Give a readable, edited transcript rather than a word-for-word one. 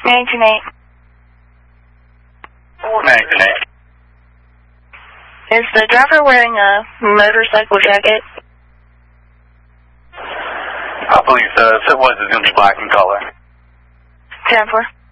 928. 928. Is the driver wearing a motorcycle jacket? I believe so. If it was, it's going to be black in color. 10-4.